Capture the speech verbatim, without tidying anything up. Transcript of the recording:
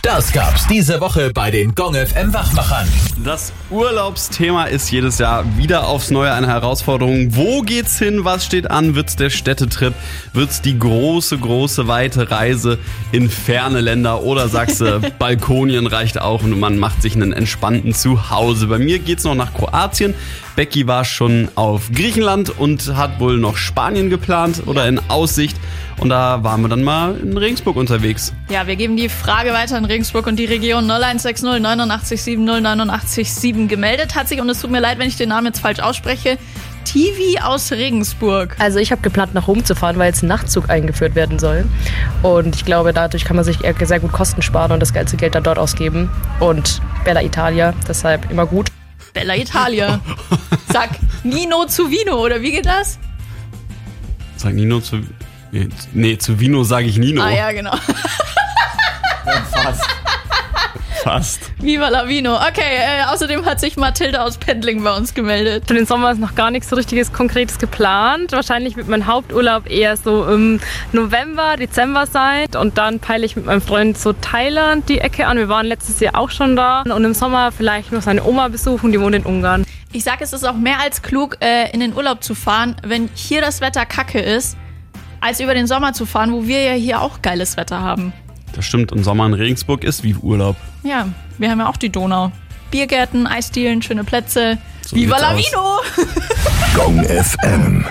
Das gab's diese Woche bei den Gong F M Wachmachern. Das Urlaubsthema ist jedes Jahr wieder aufs Neue eine Herausforderung. Wo geht's hin? Was steht an? Wird's der Städtetrip? Wird's die große, große, weite Reise in ferne Länder? Oder sagst du, Balkonien reicht auch und man macht sich einen entspannten Zuhause? Bei mir geht's noch nach Kroatien. Becky war schon auf Griechenland und hat wohl noch Spanien geplant oder in Aussicht. Und da waren wir dann mal in Regensburg unterwegs. Ja, wir geben die Frage weiter in Regensburg und die Region null eins sechs null neun acht sieben null neun acht sieben gemeldet hat sich. Und es tut mir leid, wenn ich den Namen jetzt falsch ausspreche. Tivi aus Regensburg. Also ich habe geplant, nach Rom zu fahren, weil jetzt ein Nachtzug eingeführt werden soll. Und ich glaube, dadurch kann man sich sehr gut Kosten sparen und das ganze Geld dann dort ausgeben. Und Bella Italia, deshalb immer gut. Bella Italia. Sag Nino zu Vino, oder wie geht das? Sag Nino zu... Nee, zu Vino sage ich Nino. Ah ja, genau. Ja, fast. Fast. Viva la Vino. Okay, äh, außerdem hat sich Mathilde aus Pendling bei uns gemeldet. Für den Sommer ist noch gar nichts so richtiges Konkretes geplant. Wahrscheinlich wird mein Haupturlaub eher so im November, Dezember sein. Und dann peile ich mit meinem Freund so Thailand die Ecke an. Wir waren letztes Jahr auch schon da. Und im Sommer vielleicht noch seine Oma besuchen, die wohnt in Ungarn. Ich sag, es ist auch mehr als klug, äh, in den Urlaub zu fahren, wenn hier das Wetter kacke ist, als über den Sommer zu fahren, wo wir ja hier auch geiles Wetter haben. Das stimmt, und Sommer in Regensburg ist wie Urlaub. Ja, wir haben ja auch die Donau. Biergärten, Eisdielen, schöne Plätze. So Viva la sieht's Vino! Gong F M.